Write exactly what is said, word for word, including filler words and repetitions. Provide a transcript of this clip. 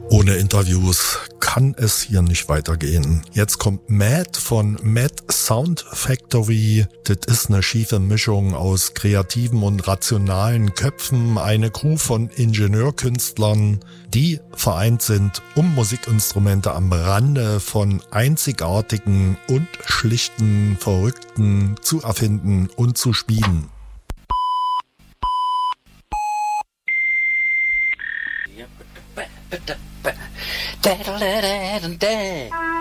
Ohne Interviews kann es hier nicht weitergehen. Jetzt kommt Mad von Mad Sound Factory. Das ist eine schiefe Mischung aus kreativen und rationalen Köpfen. Eine Crew von Ingenieurkünstlern, die vereint sind, um Musikinstrumente am Rande von einzigartigen und schlichten Verrückten zu erfinden und zu spielen. Da da da da da da